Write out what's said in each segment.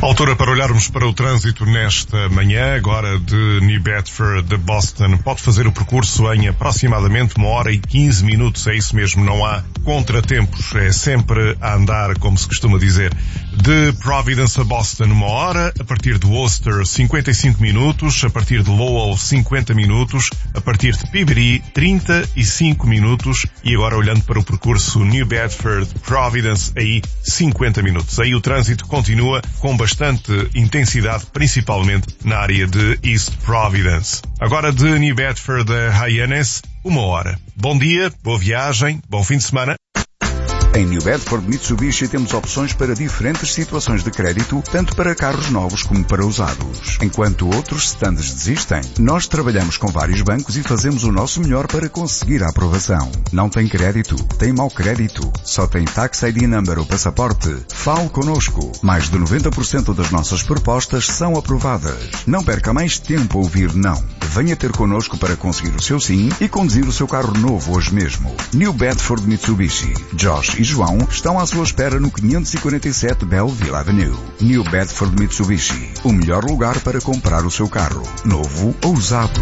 Altura para olharmos para o trânsito nesta manhã, agora de New Bedford de Boston. Pode fazer o percurso em aproximadamente 1h15. É isso mesmo, não há contratempos. É sempre a andar, como se costuma dizer. De Providence a Boston, 1 hora. A partir de Worcester, 55 minutos. A partir de Lowell, 50 minutos. A partir de Peabody, 35 minutos. E agora olhando para o percurso New Bedford, Providence, aí 50 minutos. Aí o trânsito continua com bastante intensidade, principalmente na área de East Providence. Agora de New Bedford a Hyannis, 1 hora. Bom dia, boa viagem, bom fim de semana. Em New Bedford Mitsubishi temos opções para diferentes situações de crédito, tanto para carros novos como para usados. Enquanto outros stands desistem, nós trabalhamos com vários bancos e fazemos o nosso melhor para conseguir a aprovação. Não tem crédito? Tem mau crédito? Só tem Tax ID Number ou passaporte? Fale connosco. Mais de 90% das nossas propostas são aprovadas. Não perca mais tempo a ouvir não. Venha ter connosco para conseguir o seu sim e conduzir o seu carro novo hoje mesmo. New Bedford Mitsubishi. Josh e João estão à sua espera no 547 Belleville Avenue. New Bedford Mitsubishi. O melhor lugar para comprar o seu carro, novo ou usado.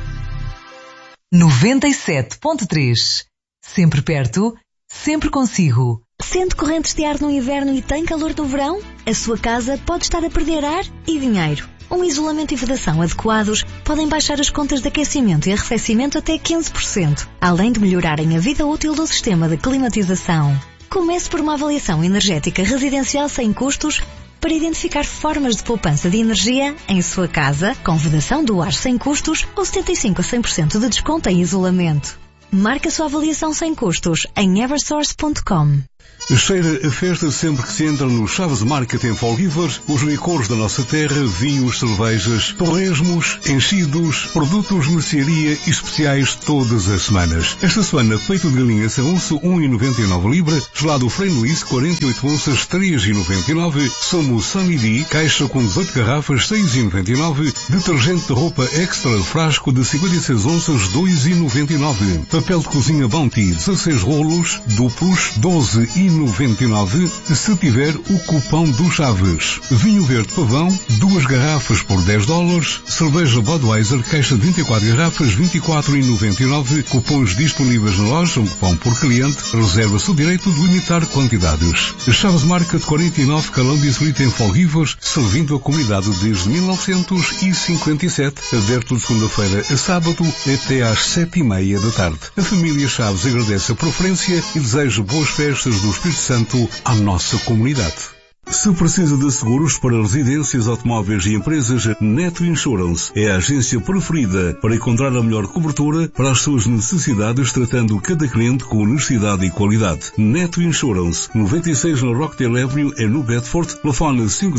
97.3. Sempre perto, sempre consigo. Sente correntes de ar no inverno e tem calor no verão? A sua casa pode estar a perder ar e dinheiro. Um isolamento e vedação adequados podem baixar as contas de aquecimento e arrefecimento até 15%, além de melhorarem a vida útil do sistema de climatização. Comece por uma avaliação energética residencial sem custos para identificar formas de poupança de energia em sua casa, com vedação do ar sem custos ou 75 a 100% de desconto em isolamento. Marque a sua avaliação sem custos em eversource.com. Cheira a festa sempre que se entra no Chaves Market em Fall River, os licores da nossa terra, vinhos, cervejas, torresmos, enchidos, produtos, mercearia e especiais todas as semanas. Esta semana, peito de galinha Saúnço, 1,99 libra, gelado Frei Luís, 48 onças, 3,99, somos Sunny D, caixa com 18 garrafas, 6,99, detergente de roupa extra, frasco de 56 onças, 2,99, papel de cozinha Bounty, 16 rolos, duplos, 12,99 se tiver o cupom do Chaves. Vinho verde pavão, 2 garrafas por $10. Cerveja Budweiser, caixa de 24 garrafas, 24,99. Cupons disponíveis na loja, um cupom por cliente. Reserva-se o direito de limitar quantidades. Chaves Market 49 Columbia Street em Fall River, servindo a comunidade desde 1957. Aberto de segunda-feira a sábado até às 7:30 da tarde. A família Chaves agradece a preferência e deseja boas festas do Espírito Santo à nossa comunidade. Se precisa de seguros para residências, automóveis e empresas, Neto Insurance é a agência preferida para encontrar a melhor cobertura para as suas necessidades, tratando cada cliente com honestidade e qualidade. Neto Insurance, 96 na Rockdale Avenue, em New Bedford, telefone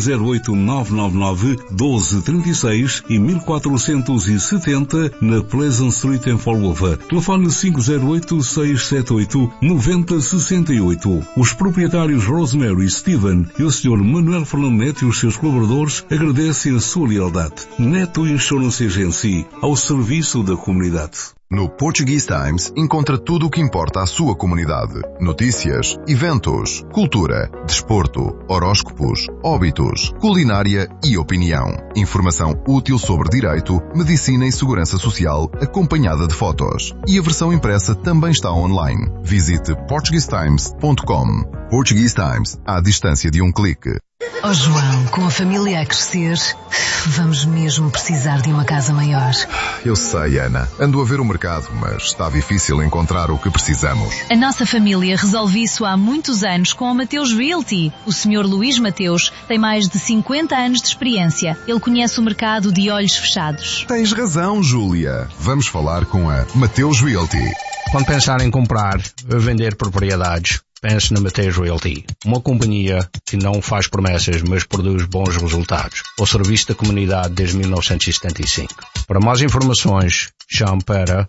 508-999-1236 e 1470 na Pleasant Street em Fall River. Telefone 508-678-9068. Os proprietários Rosemary e Steven e o Sr. Manuel Fernando Neto e os seus colaboradores agradecem a sua lealdade. Neto Insurance Agency, ao serviço da comunidade. No Portuguese Times encontra tudo o que importa à sua comunidade. Notícias, eventos, cultura, desporto, horóscopos, óbitos, culinária e opinião. Informação útil sobre direito, medicina e segurança social, acompanhada de fotos. E a versão impressa também está online. Visite portuguesetimes.com. Portuguese Times, à distância de um clique. Oh João, com a família a crescer, vamos mesmo precisar de uma casa maior. Eu sei, Ana. Ando a ver o mercado, mas está difícil encontrar o que precisamos. A nossa família resolve isso há muitos anos com a Mateus Realty. O Sr. Luís Mateus tem mais de 50 anos de experiência. Ele conhece o mercado de olhos fechados. Tens razão, Júlia. Vamos falar com a Mateus Realty. Quando pensar em comprar ou vender propriedades, pense na Mateus Realty, uma companhia que não faz promessas, mas produz bons resultados. O serviço da comunidade desde 1975. Para mais informações, chame para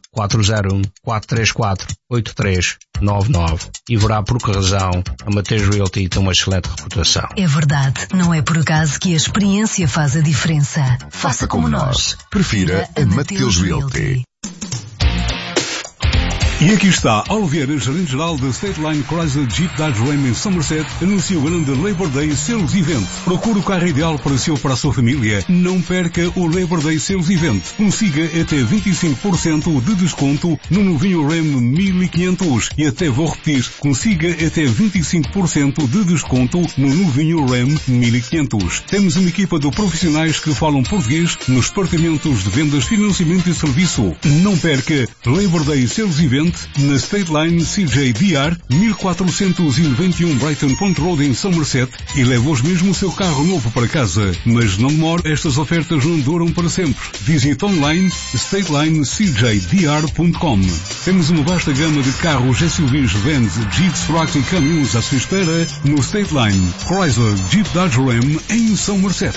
401-434-8399 e verá por que razão a Mateus Realty tem uma excelente reputação. É verdade, não é por acaso que a experiência faz a diferença. Faça como nós. Prefira a Mateus Realty. E aqui está, Oliveira, gerente-geral da State Line Chrysler Jeep Dodge Ram em Somerset, anuncia o grande Labor Day Sales Event. Procure o carro ideal para si ou para a sua família. Não perca o Labor Day Sales Event. Consiga até 25% de desconto no novinho Ram 1500. E até vou repetir, consiga até 25% de desconto no novinho Ram 1500. Temos uma equipa de profissionais que falam português nos departamentos de vendas, financiamento e serviço. Não perca Labor Day Sales Event na State Line CJDR 1491 Brighton Point Road em Somerset e leve hoje mesmo o seu carro novo para casa. Mas não demore, estas ofertas não duram para sempre. Visite online statelinecjdr.com. Temos uma vasta gama de carros SUVs, vans, Jeeps, trucks e caminhões à sua espera no State Line Chrysler Jeep Dodge Ram em Somerset.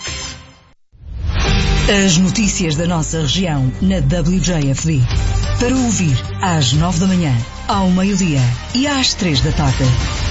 As notícias da nossa região na WJFB. Para ouvir às 9 da manhã, ao meio-dia e às 3 da tarde.